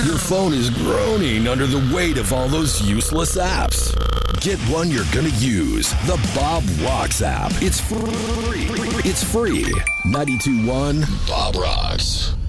Your phone is groaning under the weight of all those useless apps. Get one you're going to use. The Bob Rocks app. It's free. It's free. 92.1 Bob Rocks.